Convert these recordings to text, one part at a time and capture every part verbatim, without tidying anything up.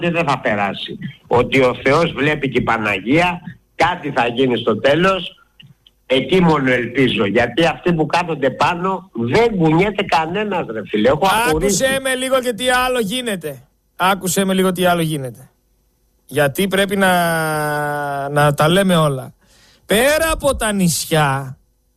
δεν θα περάσει. Ότι ο Θεός βλέπει και η Παναγία, κάτι θα γίνει στο τέλος. Εκεί μόνο ελπίζω, γιατί αυτοί που κάθονται πάνω δεν κουνιέται κανένας, ρε φίλε. Έχω απορρίσει. Άκουσε με λίγο και τι άλλο γίνεται. Άκουσε με λίγο τι άλλο γίνεται. Γιατί πρέπει να, να τα λέμε όλα. Πέρα από τα νησιά,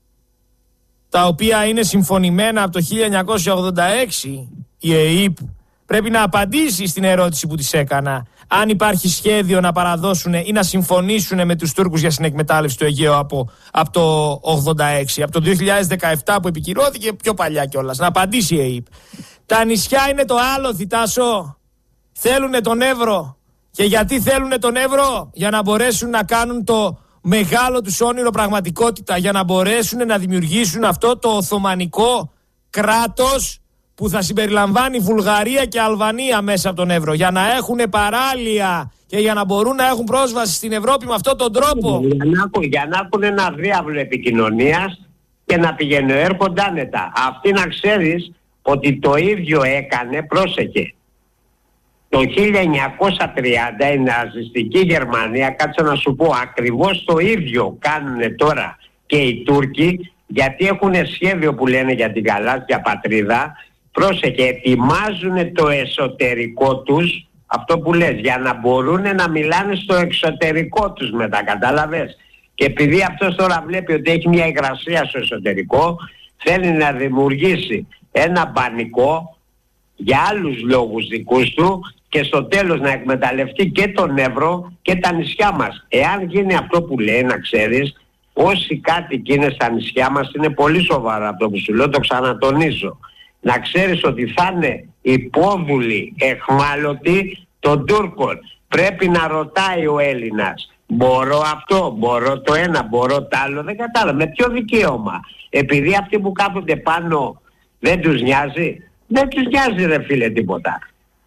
τα οποία είναι συμφωνημένα από το χίλια εννιακόσια ογδόντα έξι, η ΕΥΠ πρέπει να απαντήσει στην ερώτηση που της έκανα. Αν υπάρχει σχέδιο να παραδώσουν ή να συμφωνήσουν με τους Τούρκους για συνεκμετάλλευση του Αιγαίου από, από το ογδόντα έξι, από το δύο χιλιάδες δεκαεπτά που επικυρώθηκε, πιο παλιά κιόλας. Να απαντήσει η ΕΥΠ. Τα νησιά είναι το άλοθη, Τάσο. Θέλουνε τον Εύρο. Και γιατί θέλουνε τον Εύρο? Για να μπορέσουν να κάνουν το μεγάλο τους όνειρο πραγματικότητα, για να μπορέσουν να δημιουργήσουν αυτό το Οθωμανικό κράτος που θα συμπεριλαμβάνει Βουλγαρία και Αλβανία μέσα από τον Εύρο, για να έχουν παράλια και για να μπορούν να έχουν πρόσβαση στην Ευρώπη με αυτόν τον τρόπο. Για να, για να έχουν ένα διάβλο επικοινωνίας και να πηγαίνουν έρχονται άνετα. Αυτή να ξέρεις ότι το ίδιο έκανε, πρόσεχε, το χίλια εννιακόσια τριάντα η ναζιστική Γερμανία, κάτσε να σου πω, ακριβώς το ίδιο κάνουν τώρα και οι Τούρκοι, γιατί έχουν σχέδιο που λένε για την γαλάζια πατρίδα. Πρόσεχε, ετοιμάζουν το εσωτερικό τους, αυτό που λες, για να μπορούν να μιλάνε στο εξωτερικό τους μετά, κατάλαβες. Και επειδή αυτός τώρα βλέπει ότι έχει μια υγρασία στο εσωτερικό, θέλει να δημιουργήσει ένα πανικό για άλλους λόγους δικούς του και στο τέλος να εκμεταλλευτεί και τον Εύρο και τα νησιά μας. Εάν γίνει αυτό που λέει, να ξέρεις, όσοι κάτοικοι είναι στα νησιά μας, είναι πολύ σοβαρό αυτό που σου λέω, το ξανατονίζω. Να ξέρεις ότι θα είναι υπόδουλοι, εχμάλωτοι των Τούρκων. Πρέπει να ρωτάει ο Έλληνας, μπορώ αυτό, μπορώ το ένα, μπορώ το άλλο, δεν κατάλαβα. Με ποιο δικαίωμα? Επειδή αυτοί που κάθονται πάνω δεν τους νοιάζει? Δεν τους νοιάζει, ρε φίλε, τίποτα.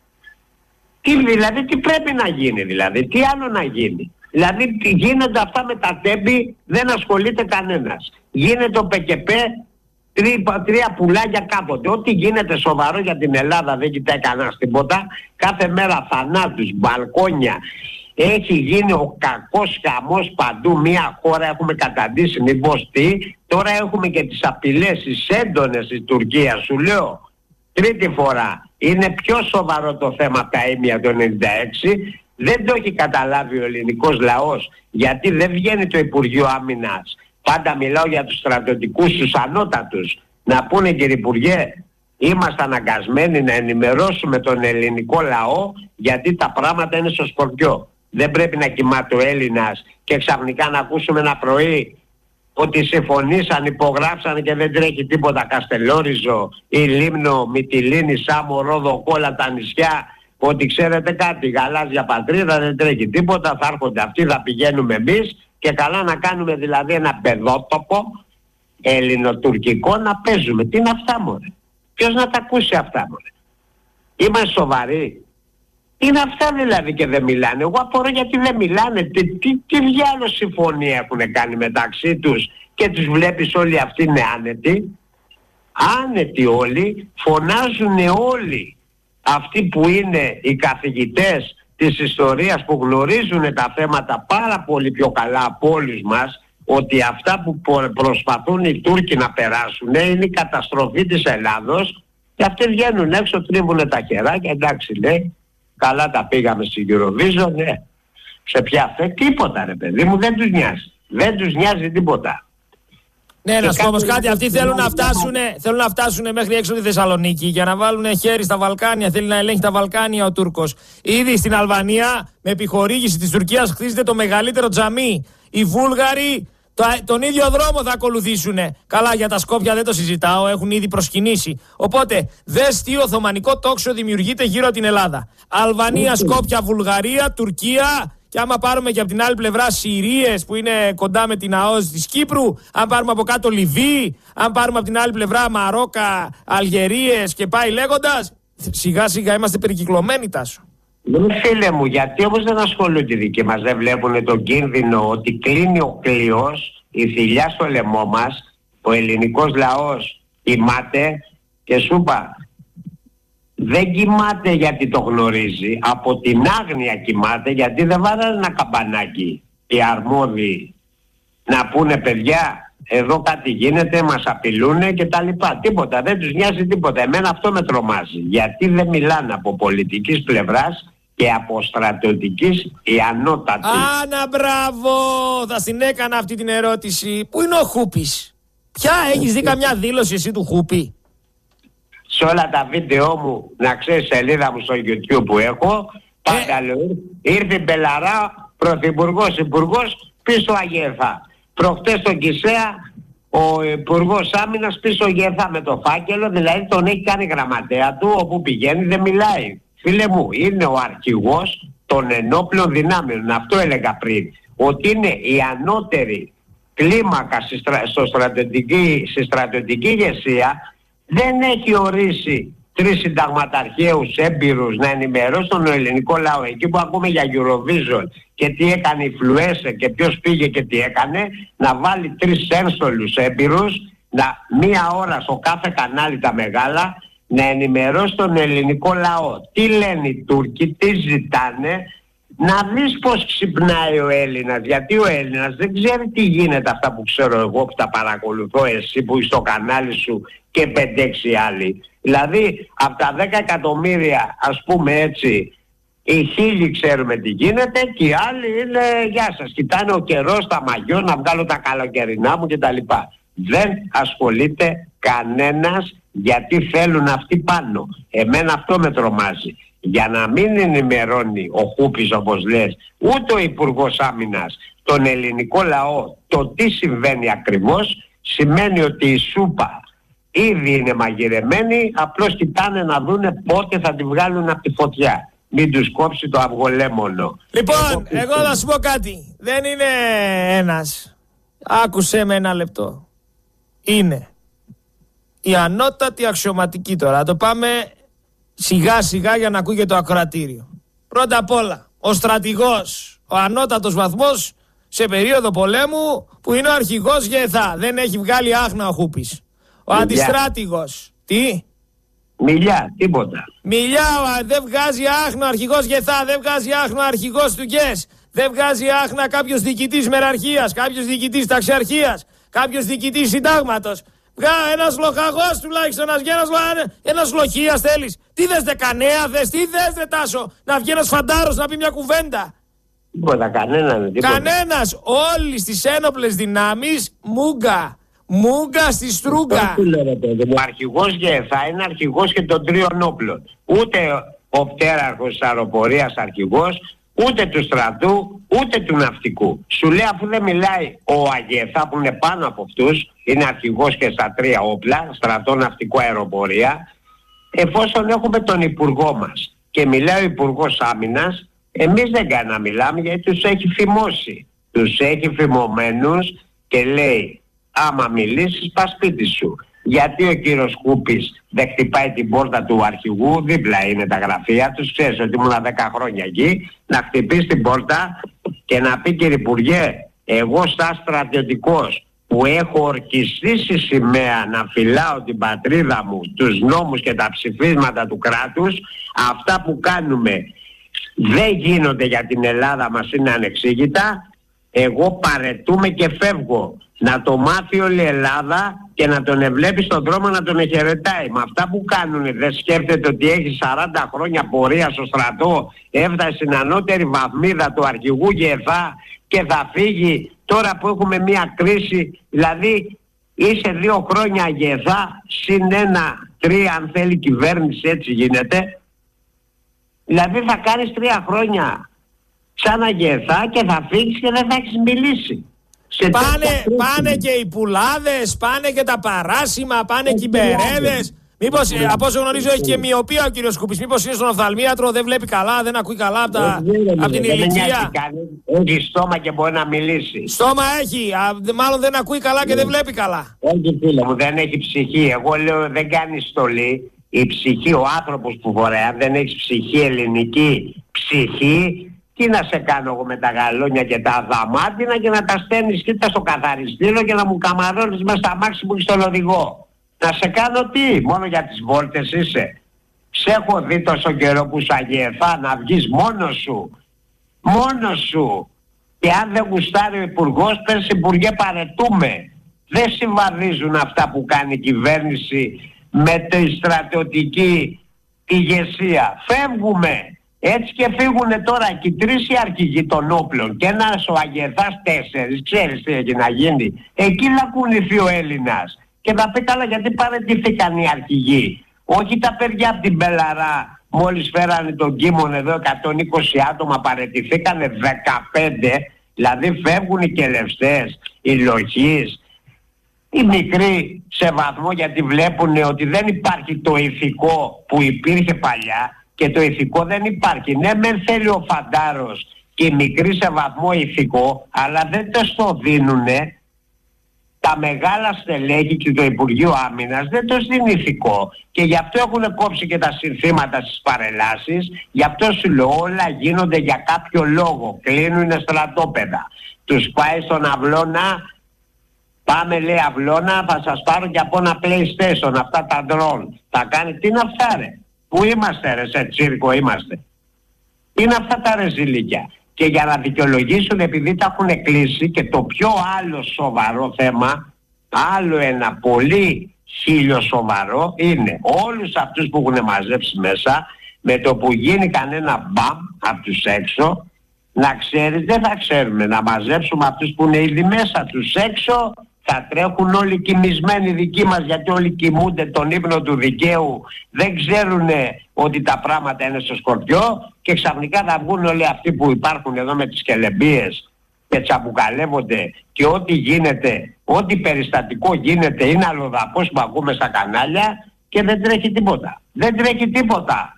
Τι δηλαδή, τι πρέπει να γίνει δηλαδή, τι άλλο να γίνει? Δηλαδή γίνονται αυτά με τα τέμπη, δεν ασχολείται κανένας. Γίνεται το ΠΚΠ, τρία, τρία πουλάκια κάποτε. Ό,τι γίνεται σοβαρό για την Ελλάδα δεν κοιτάει κανένας τίποτα. Κάθε μέρα θανάτους, μπαλκόνια. Έχει γίνει ο κακός χαμός παντού. Μια χώρα έχουμε καταντήσει, μήπως τι. Τώρα έχουμε και τις απειλές, τις έντονες της Τουρκίας, σου λέω. Τρίτη φορά. Είναι πιο σοβαρό το θέμα από τα ήμια του ενενήντα έξι. Δεν το έχει καταλάβει ο ελληνικός λαός, γιατί δεν βγαίνει το Υπουργείο Άμυνας. Πάντα μιλάω για τους στρατιωτικούς, τους ανώτατους. Να πούνε, κύριε Υπουργέ, είμαστε αναγκασμένοι να ενημερώσουμε τον ελληνικό λαό, γιατί τα πράγματα είναι στο σκορπιό. Δεν πρέπει να κοιμάται ο Έλληνας και ξαφνικά να ακούσουμε ένα πρωί ότι συμφωνήσαν, υπογράψαν και δεν τρέχει τίποτα. Καστελόριζο ή Λίμνο, Μυτιλίνη, Σάμο, Ρόδο, όλα τα νησιά. Ότι ξέρετε κάτι, γαλάζια πατρίδα, δεν τρέχει τίποτα, θα έρχονται αυτοί, θα πηγαίνουμε εμείς και καλά να κάνουμε δηλαδή ένα παιδότοπο ελληνοτουρκικό να παίζουμε. Τι είναι αυτά, μωρέ? Ποιος να τα ακούσει αυτά, μωρέ? Είμαστε σοβαροί? Τι είναι αυτά δηλαδή και δεν μιλάνε? Εγώ απορώ γιατί δεν μιλάνε. Τι, τι, τι διάλογο συμφωνία έχουν κάνει μεταξύ τους και τους βλέπεις όλοι αυτοί είναι άνετοι. Άνετοι όλοι, φωνάζουν όλοι. Αυτοί που είναι οι καθηγητές της ιστορίας που γνωρίζουν τα θέματα πάρα πολύ πιο καλά από όλους μας, ότι αυτά που προσπαθούν οι Τούρκοι να περάσουν είναι η καταστροφή της Ελλάδος, και αυτοί βγαίνουν έξω, τρίβουν τα χεράκια, εντάξει λέει, καλά τα πήγαμε στην Eurovision, ναι. Σε ποια θε, τίποτα ρε παιδί μου, δεν τους νοιάζει. Δεν τους νοιάζει τίποτα. Ναι, να σου πω όμως κάτι, αυτοί θέλουν να, φτάσουν, θέλουν να φτάσουν μέχρι έξω τη Θεσσαλονίκη για να βάλουν χέρι στα Βαλκάνια. Θέλει να ελέγχει τα Βαλκάνια ο Τούρκος. Ήδη στην Αλβανία, με επιχορήγηση της Τουρκίας, χτίζεται το μεγαλύτερο τζαμί. Οι Βούλγαροι το, τον ίδιο δρόμο θα ακολουθήσουν. Καλά, για τα Σκόπια δεν το συζητάω, έχουν ήδη προσκυνήσει. Οπότε, δες τι οθωμανικό τόξο δημιουργείται γύρω από την Ελλάδα. Αλβανία, Σκόπια, Βουλγαρία, Τουρκία. Και άμα πάρουμε και από την άλλη πλευρά Συρίες που είναι κοντά με την ΑΟΣ της Κύπρου, αν πάρουμε από κάτω Λιβύη, αν πάρουμε από την άλλη πλευρά Μαρόκα, Αλγερίες και πάει λέγοντας, σιγά σιγά είμαστε περικυκλωμένοι, Τάσο. Φίλε μου, γιατί όμως δεν ασχολούνται οι δικοί μας, δεν βλέπουν τον κίνδυνο ότι κλείνει ο κλειός, η θηλιά στο λαιμό μας, ο ελληνικός λαός κοιμάται και σου είπα, δεν κοιμάται γιατί το γνωρίζει, από την άγνοια κοιμάται, γιατί δεν βάρανε ένα καμπανάκι οι αρμόδιοι να πούνε παιδιά εδώ κάτι γίνεται, μας απειλούνε και τα λοιπά. Τίποτα, δεν τους νοιάζει τίποτα. Εμένα αυτό με τρομάζει, γιατί δεν μιλάνε από πολιτικής πλευράς και από στρατιωτικής η ανώτατη. Άνα, μπράβο! Θα την έκανα αυτή την ερώτηση. Πού είναι ο Χούπης? Ποια, έχεις δει καμιά δήλωση εσύ του Χούπη? Σε όλα τα βίντεο μου, να ξέρεις, σελίδα μου στο YouTube που έχω, πάντα ε... λέω, ήρθε η Μπελαρά, πρωθυπουργός, υπουργός, πίσω Αγέφα. Προχτές στον Κισέα, ο υπουργός άμυνας πίσω Γεθά με το φάκελο, δηλαδή τον έχει κάνει γραμματέα του, όπου πηγαίνει δεν μιλάει. Φίλε μου, είναι ο αρχηγός των ενόπλων δυνάμεων. Αυτό έλεγα πριν, ότι είναι η ανώτερη κλίμακα στη, στρα... στο στρατιωτική... στη στρατιωτική ηγεσία. Δεν έχει ορίσει τρεις συνταγματαρχαίους έμπειρους να ενημερώσει τον ελληνικό λαό. Εκεί που ακούμε για Eurovision και τι έκανε η Φλουέσε και ποιος πήγε και τι έκανε, να βάλει τρεις ένστολους έμπειρους, να, μία ώρα στο κάθε κανάλι τα μεγάλα, να ενημερώσει τον ελληνικό λαό. Τι λένε οι Τούρκοι, τι ζητάνε, να δεις πως ξυπνάει ο Έλληνας. Γιατί ο Έλληνας δεν ξέρει τι γίνεται, αυτά που ξέρω εγώ που τα παρακολουθώ, εσύ που είσαι στο κανάλι σου και πέντε έξι άλλοι. Δηλαδή από τα δέκα εκατομμύρια, ας πούμε έτσι, οι χίλιοι ξέρουμε τι γίνεται και οι άλλοι είναι γεια σας, κοιτάνε ο καιρός, τα μαγιό, να βγάλω τα καλοκαιρινά μου κτλ. Δεν ασχολείται κανένας, γιατί θέλουν αυτοί πάνω. Εμένα αυτό με τρομάζει. Για να μην ενημερώνει ο Χούπης, όπως λες, ούτε ο Υπουργός Άμυνας, τον ελληνικό λαό, το τι συμβαίνει ακριβώς, σημαίνει ότι η σούπα ήδη είναι μαγειρεμένη, απλώς κοιτάνε να δούνε πότε θα τη βγάλουν από τη φωτιά. Μην τους κόψει το αυγολέμονο. Λοιπόν, εγώ, εγώ θα σου πω κάτι. Δεν είναι ένας. Άκουσέ με ένα λεπτό. Είναι η ανώτατη αξιωματική τώρα. Το πάμε σιγά σιγά για να ακούγεται το ακροατήριο. Πρώτα απ' όλα, ο στρατηγός, ο ανώτατος βαθμός σε περίοδο πολέμου που είναι ο αρχηγός ΓΕΘΑ. Δεν έχει βγάλει άχνα ο Χούπης. Ο Μιλιά. Αντιστράτηγος. Τι? Μιλιά, τίποτα. Μιλιά, δεν βγάζει άχνα ο αρχηγός ΓΕΘΑ, δεν βγάζει άχνα ο αρχηγός του ΓΕΣ, δεν βγάζει άχνα κάποιος διοικητής μεραρχίας, κάποιος διοικητής ταξιαρχίας, κάποιος διοικητής συντάγματος. Βγά, ένας λοχαγός τουλάχιστον, ένας γέρος, ένας λοχίας θέλεις. Τι θες δε κανέα θες, τι θες δε Τάσο, να βγει ένας φαντάρος να πει μια κουβέντα. Τίποτα, κανέναν. Κανένας, όλοι στις ένοπλες δυνάμεις, μούγκα. Μούγκα στη στρούγκα. Ο αρχηγός ΓΕΘΑ είναι αρχηγός και των τριών όπλων. Ούτε ο πτέραρχος της αεροπορίας αρχηγός, ούτε του στρατού, ούτε του ναυτικού. Σου λέει, αφού δεν μιλάει ο ΑΓΕΘΑ που είναι πάνω από αυτούς, είναι αρχηγός και στα τρία όπλα, στρατό, ναυτικό, αεροπορία, εφόσον έχουμε τον υπουργό μας και μιλάει ο Υπουργός Άμυνας, εμείς δεν κάνουμε να μιλάμε γιατί τους έχει φημώσει. Τους έχει φημωμένους και λέει, άμα μιλήσεις πας σπίτι σου. Γιατί ο κύριος Χούπης δεν χτυπάει την πόρτα του αρχηγού, δίπλα είναι τα γραφεία τους, ξέρεις ότι ήμουν δέκα χρόνια εκεί, να χτυπήσει την πόρτα και να πει, κύριε Υπουργέ, εγώ σαν στρατιωτικός που έχω ορκιστεί στη σημαία να φυλάω την πατρίδα μου, τους νόμους και τα ψηφίσματα του κράτους, αυτά που κάνουμε δεν γίνονται για την Ελλάδα μας, είναι ανεξήγητα, εγώ παρετούμε και φεύγω. Να το μάθει όλη η Ελλάδα και να τον ευλέπει στον δρόμο να τον εχαιρετάει. Με αυτά που κάνουν δεν σκέφτεται ότι έχει σαράντα χρόνια πορεία στο στρατό, έφτασε στην ανώτερη βαθμίδα του αρχηγού ΓΕΘΑ και θα φύγει τώρα που έχουμε μια κρίση. Δηλαδή είσαι δύο χρόνια ΓΕΘΑ συν ένα, τρία αν θέλει κυβέρνηση, έτσι γίνεται. Δηλαδή θα κάνεις τρία χρόνια σαν ΓΕΘΑ και θα φύγεις και δεν θα έχεις μιλήσει. Πάνε, πάνε και οι πουλάδες, πάνε και τα παράσιμα, πάνε και οι μπερέδες. Μήπως, ε, από όσο γνωρίζω, έχει και μοιοπία ο κύριος Χούπης. Μήπως είναι στον οφθαλμίατρο, δεν βλέπει καλά, δεν ακούει καλά από, τα, από την ηλικία. Έχει στόμα και μπορεί να μιλήσει. Στόμα έχει, α, μάλλον δεν ακούει καλά και δεν βλέπει καλά. Όχι φίλε μου, δεν έχει ψυχή. Εγώ λέω δεν κάνει στολή. Η ψυχή, ο άνθρωπος που φοράει, αν δεν έχει ψυχή, ελληνική ψυχή, τι να σε κάνω εγώ με τα γαλόνια και τα δαμάτινα και να τα στέλνεις κοίτα στο καθαριστήριο και να μου καμαρώνεις μέσα στα αμάξι μου και στον οδηγό. Να σε κάνω τι, μόνο για τις βόλτες είσαι. Σε έχω δει τόσο καιρό που σου αγιεθά να βγεις μόνος σου. Μόνος σου. Και αν δεν γουστάρει ο υπουργός, πες υπουργέ παρετούμε. Δεν συμβαδίζουν αυτά που κάνει η κυβέρνηση με τη στρατιωτική ηγεσία. Φεύγουμε. Έτσι και φύγουνε τώρα και οι τρεις οι αρχηγοί των όπλων και ένας ο Αγιεθάς τέσσερις, ξέρεις τι έγινε να γίνει. Εκεί θα κουνηθεί ο Έλληνας και θα πει καλά γιατί παραιτηθήκαν οι αρχηγοί. Όχι τα παιδιά από την Πελαρά, μόλις φέρανε τον Κίμων εδώ εκατόν είκοσι άτομα παραιτηθήκανε δεκαπέντε, δηλαδή φεύγουν οι κελευστές, οι λοχείς, οι μικροί σε βαθμό γιατί βλέπουν ότι δεν υπάρχει το ηθικό που υπήρχε παλιά. Και το ηθικό δεν υπάρχει. Ναι, μεν θέλει ο φαντάρος και οι μικροί σε βαθμό ηθικό, αλλά δεν το στο δίνουνε. Τα μεγάλα στελέχη και το Υπουργείο Άμυνας δεν το δίνει ηθικό. Και γι' αυτό έχουν κόψει και τα συνθήματα στις παρελάσεις. Γι' αυτό σου λέω όλα γίνονται για κάποιο λόγο. Κλείνουν στρατόπεδα. Τους πάει στον αυλώνα. Πάμε λέει αυλώνα, θα σας πάρω και από ένα PlayStation, αυτά τα drone. Θα κάνει, τι είναι αυτά ρε. Πού είμαστε ρε, σε τσίρκο είμαστε. Είναι αυτά τα ρεζιλίκια. Και για να δικαιολογήσουν επειδή τα έχουν κλείσει και το πιο άλλο σοβαρό θέμα, άλλο ένα πολύ χίλιο σοβαρό είναι όλους αυτούς που έχουν μαζέψει μέσα, με το που γίνει κανένα μπαμ από τους έξω, να ξέρεις δεν θα ξέρουμε να μαζέψουμε αυτούς που είναι ήδη μέσα, τους έξω θα τρέχουν όλοι κοιμισμένοι δικοί μας γιατί όλοι κοιμούνται τον ύπνο του δικαίου, δεν ξέρουν ότι τα πράγματα είναι στο σκορπιό και ξαφνικά θα βγουν όλοι αυτοί που υπάρχουν εδώ με τις κελεμπίες και τσαμπουκαλεύονται και ό,τι γίνεται, ό,τι περιστατικό γίνεται είναι αλλοδαπός που ακούμε στα κανάλια και δεν τρέχει τίποτα. Δεν τρέχει τίποτα.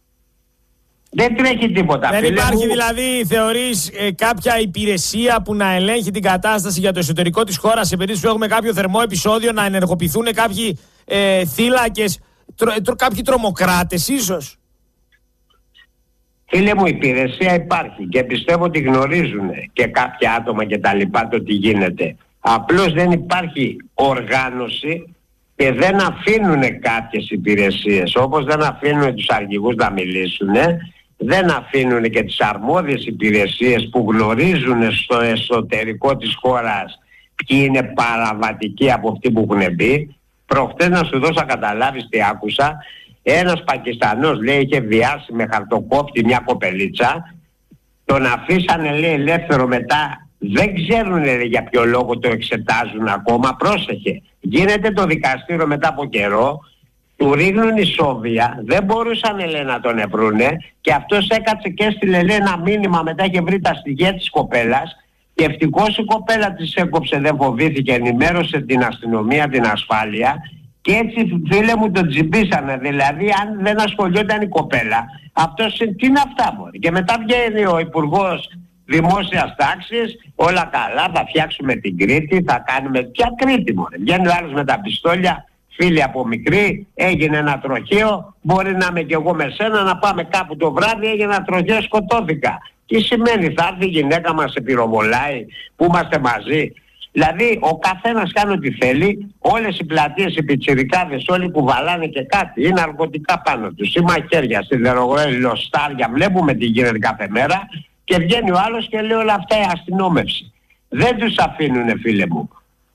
Δεν τρέχει τίποτα. Δεν φίλε υπάρχει μου. δηλαδή, θεωρείς, ε, κάποια υπηρεσία που να ελέγχει την κατάσταση για το εσωτερικό της χώρας σε περίπτωση που έχουμε κάποιο θερμό επεισόδιο, να ενεργοποιηθούν κάποιοι ε, θύλακες, τρο, τρο, κάποιοι τρομοκράτες ίσως? Φίλε μου, η υπηρεσία υπάρχει και πιστεύω ότι γνωρίζουν και κάποια άτομα και τα λοιπά το τι γίνεται. Απλώς δεν υπάρχει οργάνωση και δεν αφήνουν κάποιες υπηρεσίες, όπως δεν αφήνουν τους αρχηγούς να μιλήσουν, δεν αφήνουν και τις αρμόδιες υπηρεσίες που γνωρίζουν στο εσωτερικό της χώρας ποιοι είναι παραβατικοί από αυτοί που έχουν μπει. Προχτές να σου δώσω καταλάβεις τι άκουσα. Ένας Πακιστανός λέει είχε βιάσει με χαρτοκόφτη μια κοπελίτσα, τον αφήσανε λέει ελεύθερο μετά, δεν ξέρουν λέει, για ποιο λόγο το εξετάζουν ακόμα, πρόσεχε. Γίνεται το δικαστήριο μετά από καιρό, του ρίχνουν ισόβια, δεν μπορούσαν λέει, να τον ευρούνε και αυτός έκατσε και έστειλε λέει, ένα μήνυμα, μετά είχε βρει τα στοιχεία της κοπέλας και ευτυχώς η κοπέλα της έκοψε, δεν φοβήθηκε, ενημέρωσε την αστυνομία, την ασφάλεια και έτσι φίλε μου τον τζιμπήσανε, δηλαδή αν δεν ασχολιόταν η κοπέλα, αυτός τι είναι αυτά μωρέ. Και μετά βγαίνει ο υπουργός δημόσιας τάξης, όλα καλά, θα φτιάξουμε την Κρήτη, θα κάνουμε... Ποια Κρήτη μωρέ, βγαίνει ο άλλος με τα πιστόλια, φίλοι από μικρή, έγινε ένα τροχαίο, μπορεί να είμαι και εγώ με σένα, να πάμε κάπου το βράδυ, έγινε ένα τροχαίο, σκοτώθηκα. Τι σημαίνει, θα έρθει η γυναίκα μας σε πυροβολάει, που είμαστε μαζί. Δηλαδή ο καθένας κάνει ό,τι θέλει, όλες οι πλατείες, οι πιτσιρικάδες, όλοι που βαλάνε και κάτι, είναι ναρκωτικά πάνω τους, ή μαχαίρια, σιδερογόη, λοστάρια, βλέπουμε τι γίνεται κάθε μέρα. Και βγαίνει ο άλλος και λέει όλα αυτά η αστυνόμευση. Δεν τους αφήνουνε φίλε μου.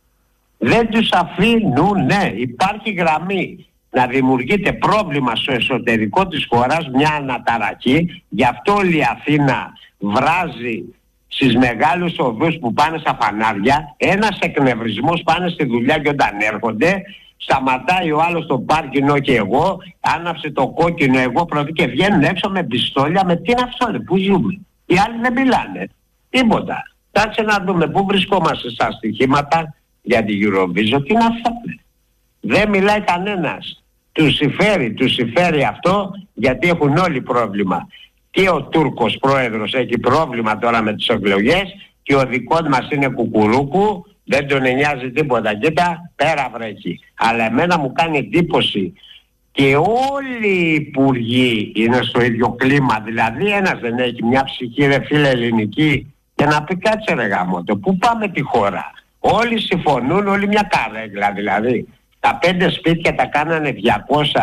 Δεν τους αφήνουνε. Υπάρχει γραμμή να δημιουργείται πρόβλημα στο εσωτερικό της χώρας, μια αναταραχή. Γι' αυτό όλη η Αθήνα βράζει στις μεγάλους οδούς που πάνε στα φανάρια. Ένας εκνευρισμός, πάνε στη δουλειά και όταν έρχονται σταματάει ο άλλος στο πάρκινο και εγώ, άναψε το κόκκινο εγώ πρώτη και βγαίνουν έξω με πιστόλια. Με τι είναι αυτό, πού ζούμε? Οι άλλοι δεν μιλάνε. Τίποτα. Κάτσε να δούμε πού βρισκόμαστε στα στοιχήματα για την Eurovision. Τι είναι αυτά. Δεν μιλάει κανένας. Τους συμφέρει, τους συμφέρει αυτό γιατί έχουν όλοι πρόβλημα. Και ο Τούρκος πρόεδρος έχει πρόβλημα τώρα με τις εκλογές και ο δικός μας είναι κουκουρούκου. Δεν τον νοιάζει τίποτα. Κοίτα, πέρα βρέχει. Αλλά εμένα μου κάνει εντύπωση και όλοι οι υπουργοί είναι στο ίδιο κλίμα. Δηλαδή ένας δεν έχει μια ψυχή ρε φίλε ελληνική και να πει κάτσε ρε γαμώτο, πού πάμε τη χώρα? Όλοι συμφωνούν, όλοι μια καρέγκλα δηλαδή. Τα πέντε σπίτια τα κάνανε διακόσια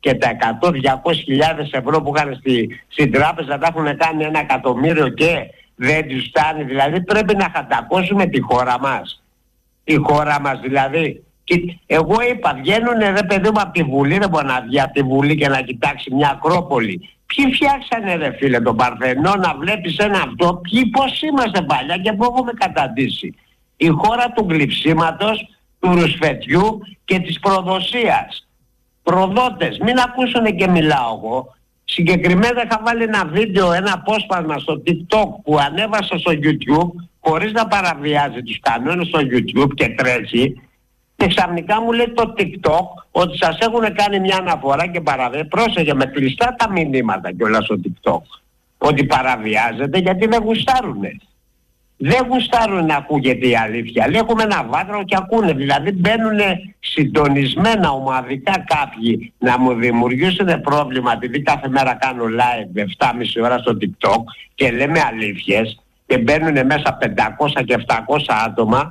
και τα εκατό με διακόσιες χιλιάδες ευρώ που είχαν στη, στην τράπεζα τα έχουν κάνει ένα εκατομμύριο και δεν τους φτάνει. Δηλαδή πρέπει να χαντακώσουμε τη χώρα μας. Τη χώρα μας δηλαδή. Και εγώ είπα, βγαίνουν ρε παιδί μου από τη Βουλή, δεν μπορεί να βγει από τη Βουλή και να κοιτάξει μια Ακρόπολη. Ποιοι φτιάξανε ρε φίλε τον Παρθενό, να βλέπεις ένα αυτό, ποιοι πώς είμαστε παλιά και πού έχουμε καταντήσει. Η χώρα του γλυψίματος, του ρουσφετιού και της προδοσίας. Προδότες, μην ακούσουν και μιλάω εγώ. Συγκεκριμένα είχα βάλει ένα βίντεο, ένα απόσπασμα στο TikTok που ανέβασα στο YouTube χωρίς να παραβιάζει τους κανόνες στο YouTube και τρέχει. Και ξαφνικά μου λέει το TikTok ότι σας έχουν κάνει μια αναφορά και παραβιάζει. Πρόσεχε με κλειστά τα μηνύματα κιόλας στο TikTok. Ότι παραβιάζεται γιατί δεν γουστάρουνε. Δεν γουστάρουν να ακούγεται η αλήθεια. Λέει έχουμε ένα βάτρο και ακούνε. Δηλαδή μπαίνουν συντονισμένα ομαδικά κάποιοι να μου δημιουργήσουν πρόβλημα επειδή κάθε μέρα κάνω live επτά και μισή ώρα στο TikTok και λέμε αλήθειες και μπαίνουν μέσα πεντακόσια και επτακόσια άτομα.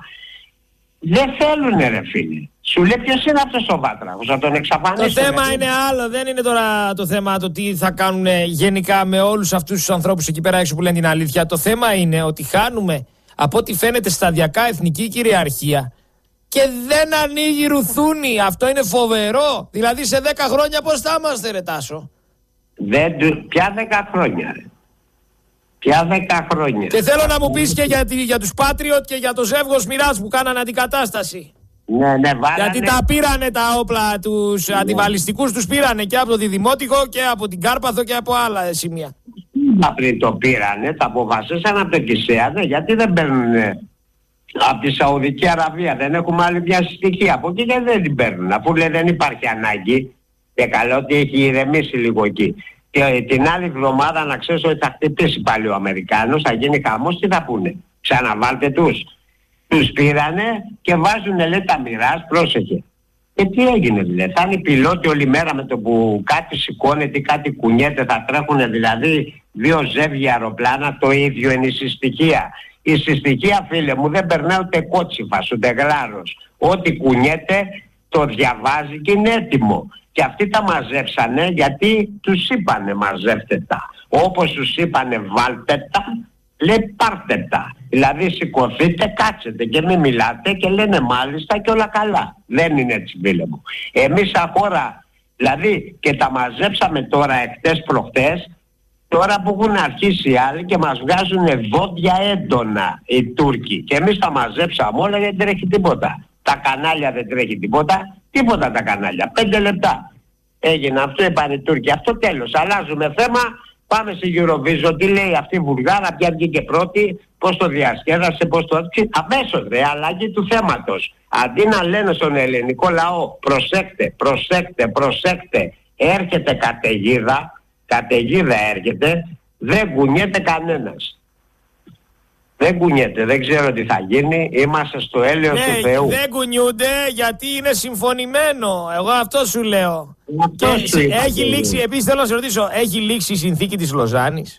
Δεν θέλουνε ρε φίλοι. Σου λέει ποιος είναι αυτός ο βάτραχος, να τον εξαφανίσουν. Το θέμα είναι άλλο, δεν είναι τώρα το θέμα το τι θα κάνουν γενικά με όλους αυτούς τους ανθρώπους εκεί πέρα έξω που λένε την αλήθεια. Το θέμα είναι ότι χάνουμε από ό,τι φαίνεται σταδιακά εθνική κυριαρχία και δεν ανοίγει ρουθούνη. Αυτό είναι φοβερό. Δηλαδή σε δέκα χρόνια πώς θα είμαστε ρε Τάσο? Δεν, ποια δέκα χρόνια ρε. Πια δέκα χρόνια. Και θέλω να μου πεις και για, για τους Patriot και για το ζεύγος Μοιράς που κάνανε αντικατάσταση. Ναι, ναι, βάλανε... Γιατί τα πήρανε τα όπλα τους ναι. αντιβαλιστικούς, τους πήρανε και από το Διδημότυχο και από την Κάρπαθο και από άλλα σημεία. Μα πριν το πήρανε, τα αποφασίσαν από το Κισέα, ναι, γιατί δεν παίρνουν από τη Σαουδική Αραβία, δεν έχουμε άλλη μια στοιχεία. Από εκεί δεν την παίρνουν, αφού λέει δεν υπάρχει ανάγκη και καλό ότι έχει ηρεμήσει λίγο εκεί. Και την άλλη εβδομάδα να ξέρεις ότι θα χτυπήσει πάλι ο Αμερικάνος, θα γίνει χαμός, τι θα πούνε? Ξαναβάλτε τους. Τους πήρανε και βάζουν λέει τα Μοιράς, πρόσεχε. Και τι έγινε δηλαδή? Θα είναι οι πιλότοι όλη μέρα με το που κάτι σηκώνεται ή κάτι κουνιέται, θα τρέχουν δηλαδή δύο ζεύγια αεροπλάνα, το ίδιο είναι η συστοιχεία. Η συστοιχεία φίλε μου δεν περνάει ούτε κότσιφας, ούτε γλάρος. Ό,τι κουνιέται το διαβάζει και είναι έτοιμο. Και αυτοί τα μαζέψανε γιατί τους είπανε μαζεύτε τα. Όπως τους είπανε βάλτε τα, λέει πάρτε τα. Δηλαδή σηκωθείτε, κάτσετε και μην μιλάτε και λένε μάλιστα και όλα καλά. Δεν είναι έτσι φίλε μου. Εμείς σαν χώρα, δηλαδή και τα μαζέψαμε τώρα εχθές προχτές, τώρα που έχουν αρχίσει οι άλλοι και μας βγάζουν δόντια έντονα οι Τούρκοι. Και εμείς τα μαζέψαμε όλα και δεν τρέχει τίποτα. Τα κανάλια δεν τρέχει τίποτα. Τίποτα τα κανάλια. Πέντε λεπτά. Έγινε αυτό, είπαν οι Τούρκοι. Αυτό τέλος. Αλλάζουμε θέμα. Πάμε στη Eurovision. Τι λέει αυτή η Βουλγάρα, ποια βγήκε πρώτη, πώς το διασκέδασε, πώς το... Αμέσως ρε, αλλαγή του θέματος. Αντί να λένε στον ελληνικό λαό προσέκτε, προσέκτε, προσέκτε, έρχεται καταιγίδα, καταιγίδα έρχεται, δεν κουνιέται κανένας. Δεν κουνιέται, δεν ξέρω τι θα γίνει, είμαστε στο έλεος ναι, του Θεού. Δεν κουνιούνται γιατί είναι συμφωνημένο, εγώ αυτό σου λέω. Αυτό και σου έχει λήξει, επίσης θέλω να σε ρωτήσω, έχει λήξει η συνθήκη της Λοζάνης?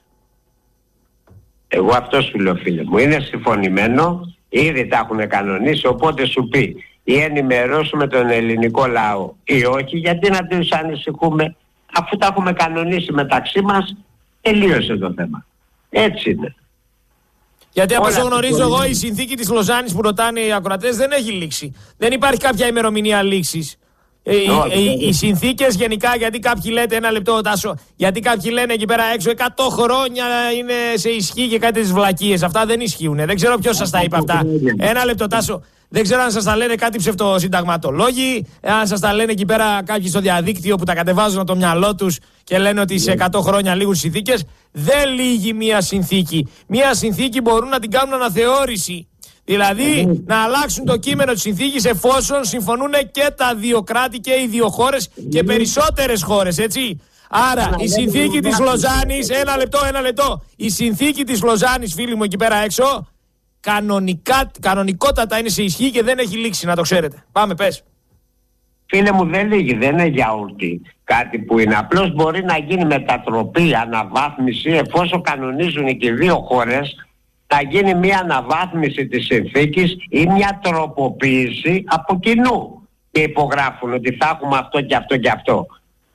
Εγώ αυτό σου λέω φίλε μου, είναι συμφωνημένο, ήδη τα έχουν κανονίσει, οπότε σου πει ή ενημερώσουμε τον ελληνικό λαό ή όχι, γιατί να τους ανησυχούμε, αφού τα έχουμε κανονίσει μεταξύ μας, τελείωσε το θέμα. Έτσι είναι. Γιατί από όσο γνωρίζω εγώ η συνθήκη της Λοζάνης που ρωτάνε οι ακροατές δεν έχει λήξει. Δεν υπάρχει κάποια ημερομηνία λήξης. Ε, οι, οι, οι συνθήκες γενικά, γιατί κάποιοι λέτε, ένα λεπτό Τάσο, γιατί κάποιοι λένε εκεί πέρα έξω εκατό χρόνια είναι σε ισχύ και κάτι τις βλακίες. Αυτά δεν ισχύουν. Δεν ξέρω ποιος σας τα είπε αυτά. Ένα λεπτό Τάσο. Δεν ξέρω αν σας τα λένε κάτι ψευτοσυνταγματολόγοι, αν σας τα λένε εκεί πέρα κάποιοι στο διαδίκτυο που τα κατεβάζουν από το μυαλό τους και λένε ότι σε εκατό χρόνια λήγουν συνθήκες. Δεν λύγει μία συνθήκη. Μία συνθήκη μπορούν να την κάνουν αναθεώρηση. Δηλαδή να αλλάξουν το κείμενο της συνθήκης εφόσον συμφωνούν και τα δύο κράτη και οι δύο χώρες και περισσότερες χώρες, έτσι. Άρα η συνθήκη της Λοζάνης, ένα λεπτό, ένα λεπτό. Η συνθήκη της Λοζάνης, φίλοι μου εκεί πέρα έξω, κανονικά, κανονικότατα είναι σε ισχύ και δεν έχει λήξει, να το ξέρετε. Πάμε, πες. Φίλε μου, δεν λύγει, δεν είναι γιαούρτι κάτι που είναι. Απλώς μπορεί να γίνει μετατροπή, αναβάθμιση, εφόσον κανονίζουν και οι δύο χώρες, να γίνει μια αναβάθμιση της συνθήκης ή μια τροποποίηση από κοινού. Και υπογράφουν ότι θα έχουμε αυτό και αυτό και αυτό.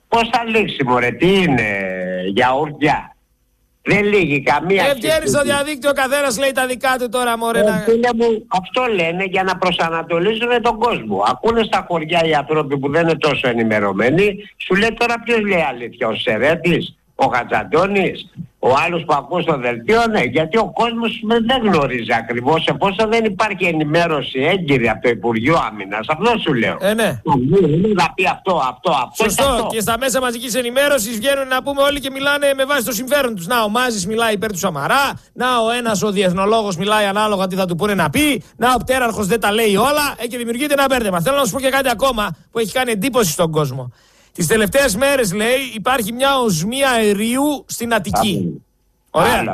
Πώς θα λήξει μωρέ, τι είναι, γιαούρτια? Δεν λύγει καμία. Δεν βγαίνει στο διαδίκτυο, ο καθένας λέει τα δικά του τώρα μωρέ. Ε, να... μου, αυτό λένε για να προσανατολίζουν τον κόσμο. Ακούνε στα χωριά οι άνθρωποι που δεν είναι τόσο ενημερωμένοι, σου λέει τώρα ποιος λέει αλήθεια, ο Σερέτης, ο Χατζαντώνης, ο άλλος που ακούς στο δελτίο, ναι, γιατί ο κόσμος δεν γνωρίζει ακριβώς, εφόσον δεν υπάρχει ενημέρωση έγκυρη από το Υπουργείο Άμυνας. Αυτό σου λέω. Ε, ναι. Να πει αυτό, αυτό, αυτό. Σωστό. Αυτό. Και στα μέσα μαζικής ενημέρωσης βγαίνουν να πούμε όλοι και μιλάνε με βάση το συμφέρον τους. Να ο Μάζης μιλάει υπέρ του Σαμαρά, να ο ένας ο διεθνολόγος μιλάει ανάλογα τι θα του πούνε να πει, να ο πτέραρχος δεν τα λέει όλα ε, και δημιουργείται ένα μπέρδεμα. Θέλω να σου πω και κάτι ακόμα που έχει κάνει εντύπωση στον κόσμο. Τις τελευταίες μέρες, λέει, υπάρχει μια οσμία αερίου στην Αττική. Ωραία.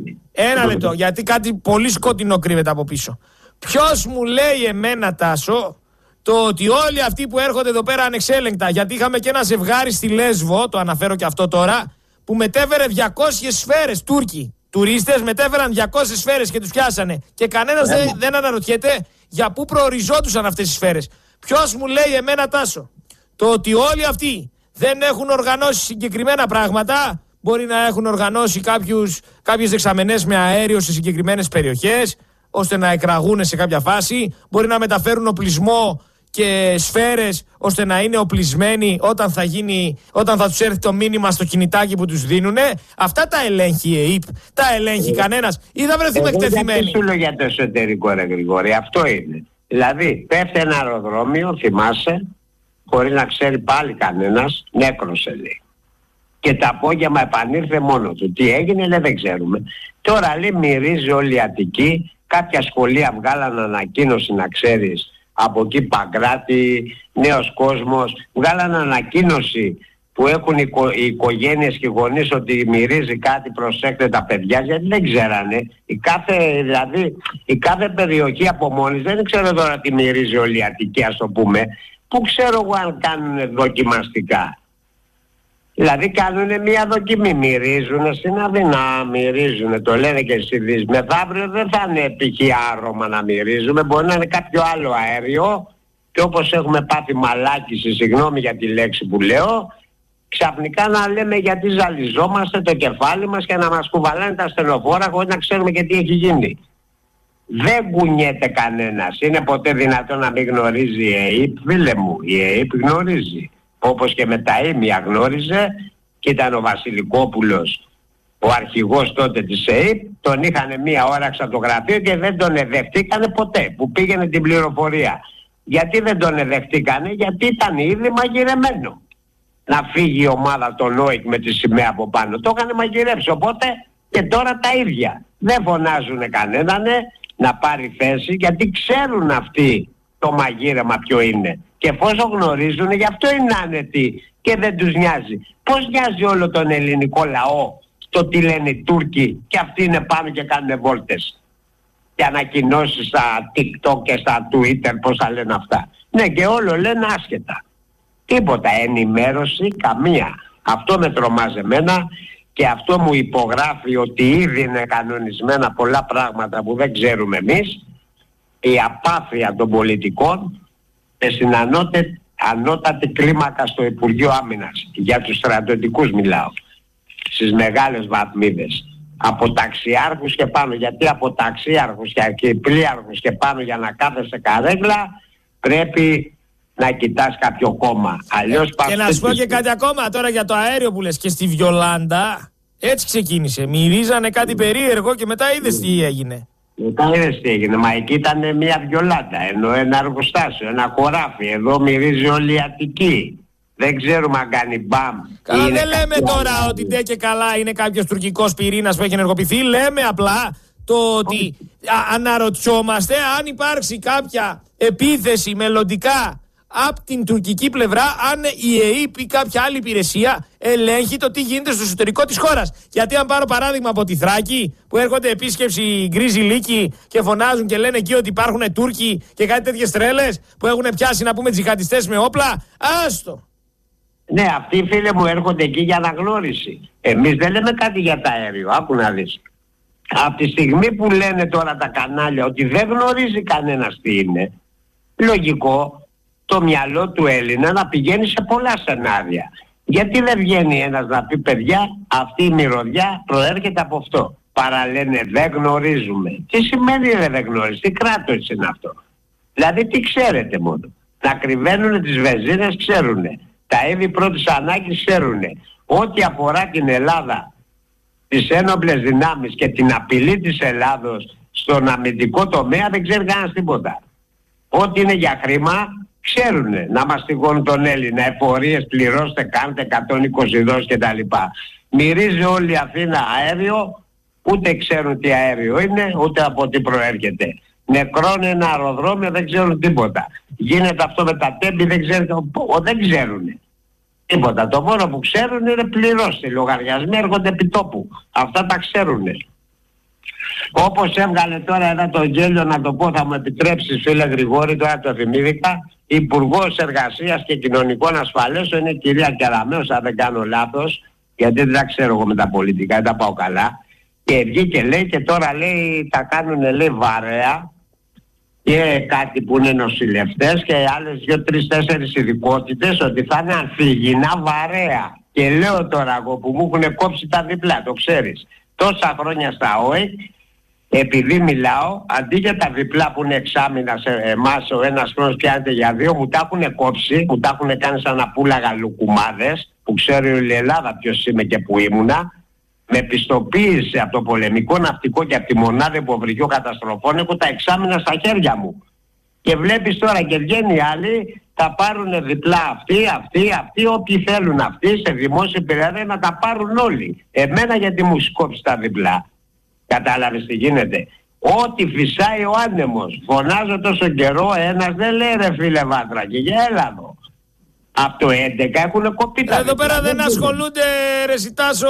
Ένα λεπτό, γιατί κάτι πολύ σκοτεινό κρύβεται από πίσω. Ποιος μου λέει εμένα, Τάσο, το ότι όλοι αυτοί που έρχονται εδώ πέρα ανεξέλεγκτα, γιατί είχαμε και ένα ζευγάρι στη Λέσβο, το αναφέρω και αυτό τώρα, που μετέφερε διακόσιες σφαίρες, Τούρκοι τουρίστες μετέφεραν διακόσιες σφαίρες και τους πιάσανε. Και κανένας δεν, δεν αναρωτιέται για πού προοριζόντουσαν αυτές οι σφαίρες. Ποιος μου λέει εμένα, Τάσο, το ότι όλοι αυτοί δεν έχουν οργανώσει συγκεκριμένα πράγματα, μπορεί να έχουν οργανώσει κάποιους, κάποιες δεξαμενές με αέριο σε συγκεκριμένες περιοχές, ώστε να εκραγούν σε κάποια φάση, μπορεί να μεταφέρουν οπλισμό και σφαίρες ώστε να είναι οπλισμένοι όταν θα, γίνει, όταν θα τους έρθει το μήνυμα στο κινητάκι που τους δίνουνε. Αυτά τα ελέγχει η ΕΕΠ, τα ελέγχει κανένας ή θα βρεθούμε εκτεθειμένοι? Δεν σου λέω για το εσωτερικό, ρε Γρηγόρη, αυτό είναι. Δηλαδή πέφτει ένα αεροδρόμιο, θυμάσαι, χωρίς να ξέρει πάλι κανένας, νέκρωσε λέει. Και το απόγευμα επανήλθε μόνο του. Τι έγινε, λέει, δεν ξέρουμε. Τώρα λέει μυρίζει όλη η Αττική. Κάποια σχολεία βγάλαν ανακοίνωση, να ξέρεις, από εκεί Παγκράτη, Νέος Κόσμος, βγάλαν ανακοίνωση που έχουν οι, οικο, οι οικογένειες και οι γονείς ότι μυρίζει κάτι, προσέχτε τα παιδιά, γιατί δεν ξέρανε. Η κάθε, δηλαδή, η κάθε περιοχή από μόνης, δεν ξέρω τώρα τι μυρίζει όλη η Αττική, ας το πούμε. Πού ξέρω εγώ αν κάνουν δοκιμαστικά. Δηλαδή κάνουν μια δοκιμή, μυρίζουν στην Αδυνά, μυρίζουν, το λένε και στις ειδήσεις. Μεθαύριο δεν θα είναι π.χ. άρωμα να μυρίζουμε, μπορεί να είναι κάποιο άλλο αέριο και όπως έχουμε πάθει μαλάκιση, συγγνώμη για τη λέξη που λέω, ξαφνικά να λέμε γιατί ζαλιζόμαστε το κεφάλι μας και να μας κουβαλάνε τα στενοφόρα χωρίς να ξέρουμε και τι έχει γίνει. Δεν κουνιέται κανένας. Είναι ποτέ δυνατόν να μην γνωρίζει η ΕΕΠ? Φίλε μου, η ΕΕΠ γνωρίζει. Όπως και με τα ίμια γνώριζε και ήταν ο Βασιλικόπουλος, ο αρχηγός τότε της ΕΕΠ, τον είχαν μία ώρα στο γραφείο και δεν τον εδεχτήκανε ποτέ που πήγαινε την πληροφορία. Γιατί δεν τον εδεχτήκανε? Γιατί ήταν ήδη μαγειρεμένο να φύγει η ομάδα των ΟΙΚ με τη σημαία από πάνω. Το είχαν μαγειρέψει, οπότε και τώρα τα ίδια. Δεν φωνάζουν κανέναν να πάρει θέση, γιατί ξέρουν αυτοί το μαγείρεμα ποιο είναι. Και εφόσον γνωρίζουν, γι' αυτό είναι άνετοι και δεν τους νοιάζει. Πώς νοιάζει όλο τον ελληνικό λαό το τι λένε οι Τούρκοι και αυτοί είναι πάνω και κάνουν βόλτες και ανακοινώσεις στα TikTok και στα Twitter, πώς θα λένε αυτά. Ναι, και όλο λένε άσχετα. Τίποτα, ενημέρωση καμία. Αυτό με τρομάζει εμένα και αυτό μου υπογράφει ότι ήδη είναι κανονισμένα πολλά πράγματα που δεν ξέρουμε εμείς. Η απάθεια των πολιτικών στην ανώτε, ανώτατη κλίμακα στο Υπουργείο Άμυνας, για τους στρατιωτικούς μιλάω, στις μεγάλες βαθμίδες, από ταξιάρχους και πάνω, γιατί από ταξιάρχους και πλοίαρχους και πάνω για να κάθεσαι καρέγλα πρέπει να κοιτάς κάποιο κόμμα. Αλλιώς ε, και να σου πω και κάτι ακόμα τώρα για το αέριο που λες, και στη Βιολάντα έτσι ξεκίνησε, μυρίζανε κάτι περίεργο και μετά είδες τι έγινε. Μετά είδες τι έγινε, μα εκεί ήταν μια βιολάντα, ενώ ένα εργοστάσιο, ένα χωράφι. Εδώ μυρίζει όλη η Αττική. Δεν ξέρουμε αν κάνει μπαμ. Καλά, δεν λέμε τώρα άλλο. Ότι ντε και καλά είναι κάποιος τουρκικός πυρήνας που έχει ενεργοποιηθεί. Λέμε απλά το ότι α, αναρωτιόμαστε αν υπάρξει κάποια επίθεση μελλοντικά από την τουρκική πλευρά, αν η ΕΕΠ ή κάποια άλλη υπηρεσία ελέγχει το τι γίνεται στο εσωτερικό της χώρας. Γιατί αν πάρω παράδειγμα από τη Θράκη, που έρχονται επίσκεψη γκρίζι λύκοι και φωνάζουν και λένε εκεί ότι υπάρχουν Τούρκοι και κάτι τέτοιες τρέλες που έχουν πιάσει, να πούμε, τζιχαντιστές με όπλα, άστο. Ναι, αυτοί, φίλε μου, έρχονται εκεί για αναγνώριση. Εμείς δεν λέμε κάτι για τα αέριο, άκου να δεις. Από τη στιγμή που λένε τώρα τα κανάλια ότι δεν γνωρίζει κανένας τι είναι, λογικό το μυαλό του Έλληνα να πηγαίνει σε πολλά σενάρια. Γιατί δεν βγαίνει ένας να πει, παιδιά, αυτή η μυρωδιά προέρχεται από αυτό. Παραλένε δεν γνωρίζουμε. Τι σημαίνει δεν γνωρίζεις, τι κράτος είναι αυτό? Δηλαδή τι ξέρετε μόνο? Να κρυβαίνουν τις βενζίνες ξέρουνε. Τα είδη πρώτης ανάγκης ξέρουνε. Ό,τι αφορά την Ελλάδα, τις ένοπλες δυνάμεις και την απειλή της Ελλάδος στον αμυντικό τομέα δεν ξέρει κανένας τίποτα. Ό,τι είναι για χρήμα ξέρουνε. Να μαστιγώνουν τον Έλληνα, εφορίες πληρώστε, κάντε εκατόν είκοσι δόσεις κτλ. Μυρίζει όλη η Αθήνα αέριο, ούτε ξέρουν τι αέριο είναι, ούτε από τι προέρχεται. Νεκρώνει ένα αεροδρόμιο, δεν ξέρουν τίποτα. Γίνεται αυτό με τα τέμπη, δεν ξέρουν, δεν ξέρουν τίποτα. Το μόνο που ξέρουν είναι πληρώστε. Οι λογαριασμοί έρχονται επί τόπου. Αυτά τα ξέρουν. Όπως έβγαλε τώρα ένα το γέλιο, να το πω, θα μου επιτρέψεις φίλε Γρηγόρη, τώρα το θυμήθηκα, Υπουργός Εργασίας και Κοινωνικών Ασφαλέσεων είναι η κυρία Κεραμέως, αν δεν κάνω λάθος, γιατί δεν τα ξέρω εγώ με τα πολιτικά, δεν τα πάω καλά. Και βγήκε λέει και τώρα λέει θα κάνουν λέει βαρέα και κάτι που είναι νοσηλευτές και άλλες δύο, τρεις, τέσσερις ειδικότητες, ότι θα είναι ανθυγιεινά βαρέα. Και λέω τώρα εγώ που μου έχουν κόψει τα διπλά, το ξέρεις, τόσα χρόνια στα ΟΕΚ, επειδή μιλάω, αντί για τα διπλά που είναι εξάμηνα σε εμάς, ο ένας χρόνος πιάνεται για δύο, μου τα έχουν κόψει, μου τα έχουν κάνει σαν να πούλαγα λουκουμάδες, που ξέρει όλη η Ελλάδα ποιος είμαι και που ήμουνα. Με πιστοποίηση από το πολεμικό ναυτικό και από τη μονάδα υποβρυχίου καταστροφών έχω τα εξάμηνα στα χέρια μου. Και βλέπεις τώρα και βγαίνει άλλοι, θα πάρουν διπλά αυτοί, αυτοί, αυτοί, όποιοι θέλουν αυτοί, σε δημόσια υπηρεσία να τα πάρουν όλοι. Εμένα γιατί μου σκόψει τα διπλά? Κατάλαβες τι γίνεται? Ό,τι φυσάει ο άνεμος. Φωνάζω τόσο καιρό, ένας δεν λέει ρε φίλε Βάτρακη, για έλα εδώ. Από το έντεκα έχουν κοπεί τα εδώ πέρα δεν ασχολούνται ρε Σιτάσο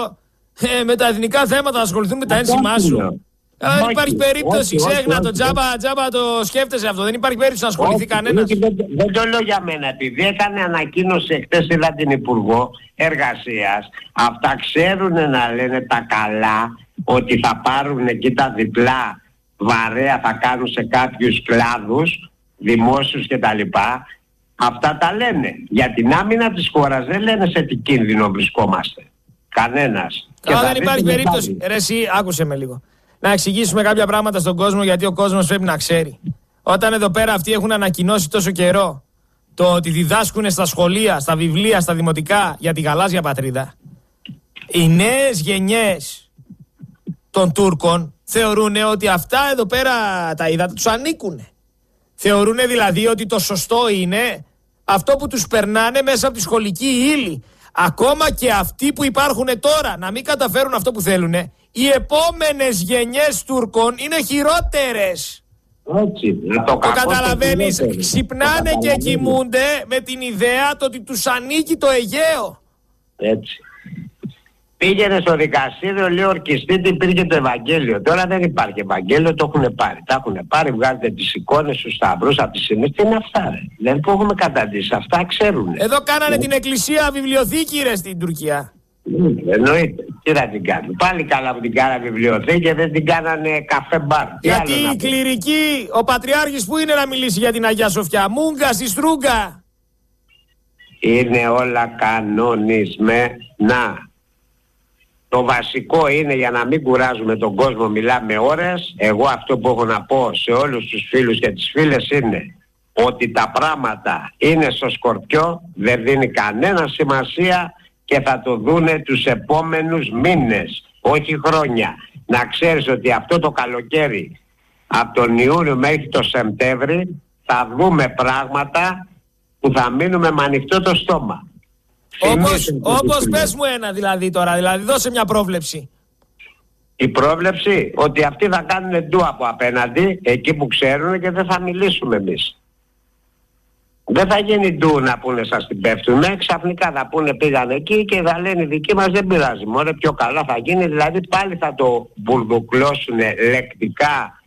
ε, με τα εθνικά θέματα, ασχοληθούν με τα ένσημά σου. Δεν υπάρχει περίπτωση, ξέχνα το, τζάμπα, τζάμπα το σκέφτεσαι αυτό. Δεν υπάρχει περίπτωση να ασχοληθεί κανένας. Δεν, δεν το λέω για μένα, επειδή έκανε ανακοίνωση εχθές, είδα την Υπουργό Εργασίας. Αυτά ξέρουν να λένε τα καλά, ότι θα πάρουν εκεί τα διπλά βαρέα, θα κάνουν σε κάποιους κλάδους, δημόσιους κτλ. Αυτά τα λένε. Για την άμυνα της χώρας δεν λένε σε τι κίνδυνο βρισκόμαστε. Κανένας. Καλά, δεν υπάρχει περίπτωση. Ρε εσύ, άκουσε με λίγο. Να εξηγήσουμε κάποια πράγματα στον κόσμο, γιατί ο κόσμος πρέπει να ξέρει. Όταν εδώ πέρα αυτοί έχουν ανακοινώσει τόσο καιρό το ότι διδάσκουν στα σχολεία, στα βιβλία, στα δημοτικά για τη γαλάζια πατρίδα, οι νέες γενιές των Τούρκων θεωρούν ότι αυτά εδώ πέρα τα ύδατα τους ανήκουν. Θεωρούν δηλαδή ότι το σωστό είναι αυτό που τους περνάνε μέσα από τη σχολική ύλη. Ακόμα και αυτοί που υπάρχουν τώρα να μην καταφέρουν αυτό που θέλουν, οι επόμενες γενιές Τούρκων είναι χειρότερες. Έτσι, το, το καταλαβαίνεις, ξυπνάνε και κοιμούνται με την ιδέα το ότι τους ανήκει το Αιγαίο. Έτσι. Πήγαινε στο δικαστήριο, λέει ορκιστείτε, υπήρχε το Ευαγγέλιο. Τώρα δεν υπάρχει Ευαγγέλιο, το έχουν πάρει. Τα έχουν πάρει, βγάζετε τις εικόνες στους σταυρούς από τις σημείες. Τι είναι αυτά ρε? Δεν που έχουμε καταντήσει, αυτά ξέρουν. Εδώ κάνανε την εκκλησία βιβλιοθήκη ρε στην Τουρκία. Εννοείται. Τι θα την κάνουν? Πάλι καλά που την κάνανε βιβλιοθήκη και δεν την κάνανε καφέ μπαρ. Γιατί η κληρική, ο Πατριάρχης που είναι να μιλήσει για την Αγία Σοφιά? Μούγκα στη Στρούγκα. Είναι όλα κανονισμένα. Το βασικό είναι, για να μην κουράζουμε τον κόσμο, μιλάμε ώρες, εγώ αυτό που έχω να πω σε όλους τους φίλους και τις φίλες είναι ότι τα πράγματα είναι στο σκορπιό, δεν δίνει κανένα σημασία και θα το δούνε τους επόμενους μήνες, όχι χρόνια. Να ξέρεις ότι αυτό το καλοκαίρι, από τον Ιούνιο μέχρι το Σεπτέμβρη, θα δούμε πράγματα που θα μείνουμε με ανοιχτό το στόμα. Όπως, όπως πες μου ένα δηλαδή τώρα, δηλαδή δώσε μια πρόβλεψη. Η πρόβλεψη ότι αυτοί θα κάνουν ντου από απέναντι, εκεί που ξέρουν, και δεν θα μιλήσουμε εμείς. Δεν θα γίνει ντου να πούνε σας την πέφτουμε, ξαφνικά θα πούνε πήγαν εκεί και θα λένε οι δικοί μας δεν πειράζει, μόνο πιο καλά θα γίνει, δηλαδή πάλι θα το μπουρδουκλώσουν λεκτικά,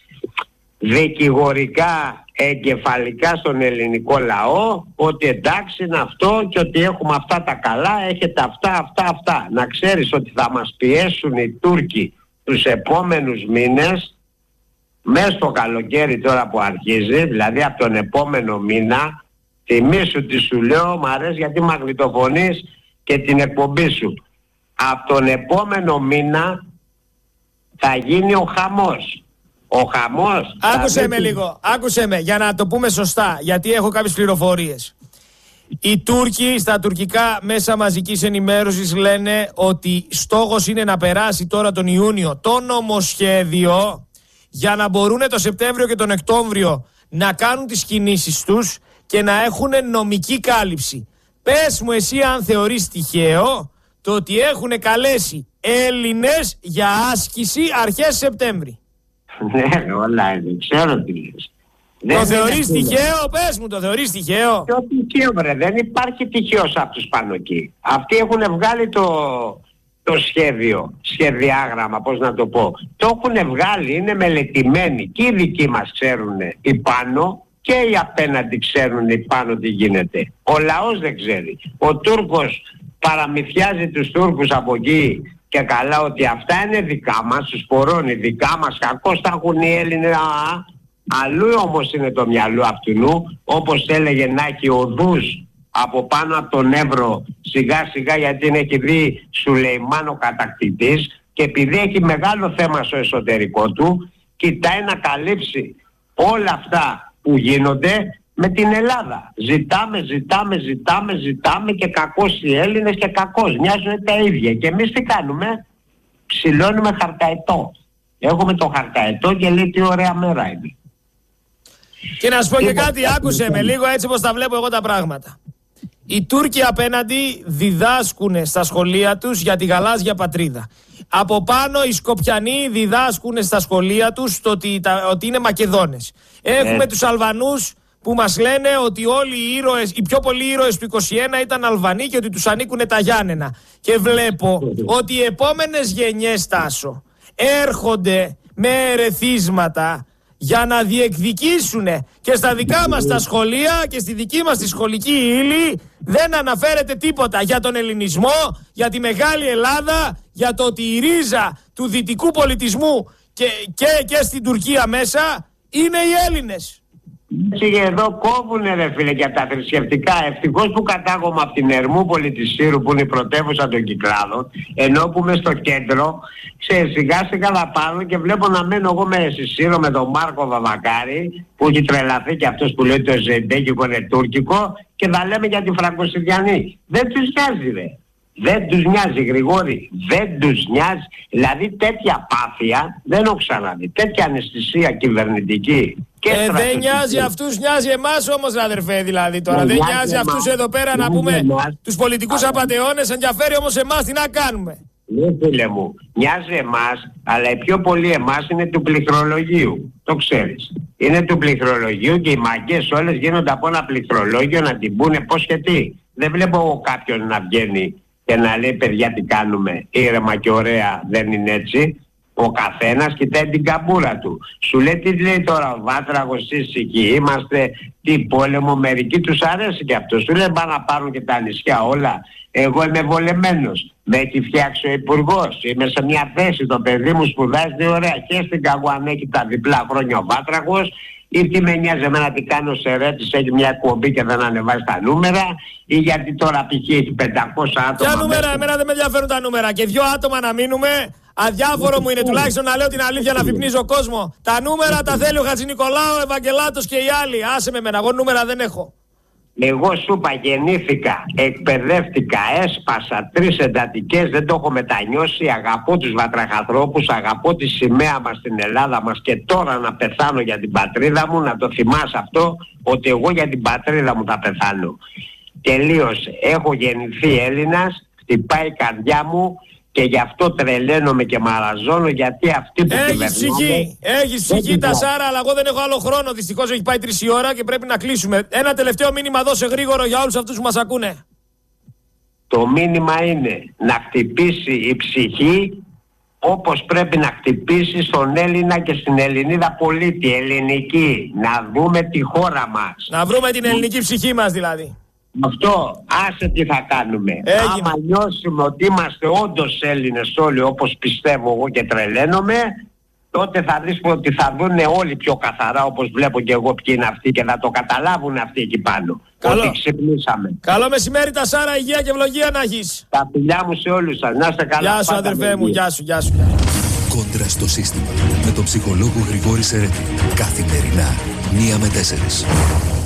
δικηγορικά, εγκεφαλικά στον ελληνικό λαό, ότι εντάξει είναι αυτό και ότι έχουμε αυτά τα καλά, έχετε αυτά, αυτά, αυτά. Να ξέρεις ότι θα μας πιέσουν οι Τούρκοι τους επόμενους μήνες, μέσα στο καλοκαίρι τώρα που αρχίζει, δηλαδή από τον επόμενο μήνα, Θυμήσου τι σου λέω, μ' αρέσει γιατί μαγνητοφωνείς και την εκπομπή σου. Από τον επόμενο μήνα θα γίνει ο χαμός. Ο χαμός... Άκουσε θα... με λίγο, άκουσε με, για να το πούμε σωστά, γιατί έχω κάποιες πληροφορίες. Οι Τούρκοι στα τουρκικά μέσα μαζικής ενημέρωσης λένε ότι στόχος είναι να περάσει τώρα τον Ιούνιο το νομοσχέδιο για να μπορούν το Σεπτέμβριο και τον Οκτώβριο να κάνουν τις κινήσεις τους και να έχουν νομική κάλυψη. Πες μου εσύ αν θεωρείς τυχαίο το ότι έχουν καλέσει Έλληνες για άσκηση αρχές Σεπτέμβρη. Ναι, όλα είναι, ξέρω τι λες. Το θεωρείς τυχαίο, πες μου, το θεωρείς τυχαίο? Ποιο τυχαίο βρε, δεν υπάρχει τυχαίος από τους πάνω εκεί. Αυτοί έχουν βγάλει το, το σχέδιο, σχεδιάγραμμα, πώς να το πω. Το έχουν βγάλει, είναι μελετημένοι και οι δικοί μας ξέρουν οι πάνω και οι απέναντι ξέρουν οι πάνω τι γίνεται. Ο λαός δεν ξέρει. Ο Τούρκος παραμυθιάζει τους Τούρκους από εκεί και καλά ότι αυτά είναι δικά μας, τους πορώνει δικά μας, κακώς τα έχουν οι Έλληνες. Αλλού όμως είναι το μυαλό αυτού, όπως έλεγε να έχει οδούς από πάνω από τον Εύρο σιγά σιγά, γιατί έχει δει Σουλεϊμάν ο κατακτητής και επειδή έχει μεγάλο θέμα στο εσωτερικό του, κοιτάει να καλύψει όλα αυτά που γίνονται με την Ελλάδα. Ζητάμε, ζητάμε, ζητάμε, ζητάμε και κακώς οι Έλληνες και κακώς. Μοιάζουν τα ίδια. Και εμείς τι κάνουμε? Ψηλώνουμε χαρταετό. Έχουμε το χαρταετό και λέει τι ωραία μέρα είναι. Και να σου πω και κάτι, άκουσε με λίγο έτσι όπως τα βλέπω εγώ τα πράγματα. Οι Τούρκοι απέναντι διδάσκουν στα σχολεία τους για τη γαλάζια πατρίδα. Από πάνω οι Σκοπιανοί διδάσκουν στα σχολεία τους το ότι, τα, ότι είναι Μακεδόνες. Έχουμε ε. τους Αλβανούς που μας λένε ότι όλοι οι ήρωες, οι πιο πολλοί ήρωες του είκοσι ένα ήταν Αλβανοί και ότι τους ανήκουν τα Γιάννενα. Και βλέπω ότι οι επόμενες γενιές, Τάσο, έρχονται με ερεθίσματα για να διεκδικήσουν και στα δικά μας τα σχολεία και στη δική μας τη σχολική ύλη δεν αναφέρεται τίποτα για τον ελληνισμό, για τη μεγάλη Ελλάδα, για το ότι η ρίζα του δυτικού πολιτισμού και, και, και στην Τουρκία μέσα είναι οι Έλληνες. Και εδώ κόβουνε ρε φίλε για τα θρησκευτικά. Ευτυχώς που κατάγομαι από την Ερμούπολη της Σύρου που είναι η πρωτεύουσα των Κυκλάδων, ενώ που είμαι στο κέντρο, ξέρεις, σιγά σιγά θα πάρω και βλέπω να μένω εγώ με στη Σύρο με τον Μάρκο Βαβακάρη που έχει τρελαθεί και αυτός που λέει το Ζεντέκικο είναι τουρκικό και θα λέμε για τη Φραγκοσυριανή. Δεν τους νοιάζει ρε. Δεν τους νοιάζει Γρηγόρη, δεν τους νοιάζει. Δηλαδή τέτοια πάθεια δεν έχω ξαναδεί. Τέτοια αναισθησία κυβερνητική. Και ε, δεν νοιάζει αυτούς, νοιάζει εμάς όμως αδερφέ δηλαδή τώρα. Δεν, δεν νοιάζει εμάς. Αυτούς εδώ πέρα να πούμε εμάς. Τους πολιτικούς απατεώνες, ενδιαφέρει όμως εμάς τι να κάνουμε. Ναι φίλε μου, νοιάζει εμάς, αλλά οι πιο πολλοί εμάς είναι του πληκτρολογίου. Το ξέρεις. Είναι του πληκτρολογίου και οι μαγκές όλες γίνονται από ένα πληκτρολόγιο να την πούνε πώς και τι. Δεν βλέπω εγώ κάποιον να βγαίνει και να λέει παιδιά τι κάνουμε, ήρεμα και ωραία, δεν είναι έτσι. Ο καθένας κοιτάει την καμπούρα του. Σου λέει τι λέει τώρα ο Βάτραγος, εσείς εκεί είμαστε, τι πόλεμο, μερικοί τους αρέσει και αυτό. Σου λέει πάνε να πάρουν και τα νησιά όλα. Εγώ είμαι βολεμένος. Με έχει φτιάξει ο Υπουργός. Είμαι σε μια θέση, το παιδί μου σπουδάζει ωραία και στην Καγουάν έχει τα διπλά χρόνια ο Βάτραγος. Ή τι με νοιάζει εμένα τι κάνει ο Σερέτης, έχει μια εκπομπή και δεν ανεβάζει τα νούμερα, ή γιατί τώρα π.χ. έχει πεντακόσια άτομα. Ποια νούμερα, μέσα. Εμένα δεν με ενδιαφέρουν τα νούμερα. Και δυο άτομα να μείνουμε, αδιάφορο μου είναι τουλάχιστον να λέω την αλήθεια, να φυπνίζω κόσμο. Τα νούμερα τα θέλει ο Χατζηνικολάου, ο Ευαγγελάτος και οι άλλοι. Άσε με εμένα, εγώ νούμερα δεν έχω. Εγώ σου είπα, γεννήθηκα, εκπαιδεύτηκα, έσπασα τρεις εντατικές, δεν το έχω μετανιώσει, αγαπώ τους βατραχανθρώπους, αγαπώ τη σημαία μας στην Ελλάδα μας και τώρα να πεθάνω για την πατρίδα μου, να το θυμάσαι αυτό, ότι εγώ για την πατρίδα μου θα πεθάνω. Τελείωσε, έχω γεννηθεί Έλληνας, χτυπάει η καρδιά μου και γι' αυτό τρελαίνομαι και μαραζώνω, γιατί αυτοί που κυβερνάνε... Έχεις ψυχή, έχεις ψυχή Τασάρα, αλλά εγώ δεν έχω άλλο χρόνο. Δυστυχώς έχει πάει τρεις η ώρα και πρέπει να κλείσουμε. Ένα τελευταίο μήνυμα δώσε γρήγορο για όλους αυτούς που μας ακούνε. Το μήνυμα είναι να χτυπήσει η ψυχή όπως πρέπει να χτυπήσει στον Έλληνα και στην Ελληνίδα πολίτη, ελληνική. Να δούμε τη χώρα μας. Να βρούμε την ελληνική ψυχή μας δηλαδή. Αυτό, άσε τι θα κάνουμε. Έγινε. Άμα νιώσουμε ότι είμαστε όντως Έλληνες όλοι όπως πιστεύω εγώ και τρελαίνομαι, τότε θα δεις ότι θα δουν όλοι πιο καθαρά, όπως βλέπω και εγώ ποιοι είναι αυτοί, και θα το καταλάβουν αυτοί εκεί πάνω. Καλό. Ότι ξυπνήσαμε. Καλό μεσημέρι τα Σάρα, υγεία και ευλογία να έχεις. Τα φιλιά μου σε όλους σας. Να είστε καλά. Γεια σου αδερφέ μου, γεια σου, γεια σου. Κόντρα στο σύστημα με τον ψυχολόγο Γρηγόρη Σερέτη. Καθημερινά, μία με τέσσερις.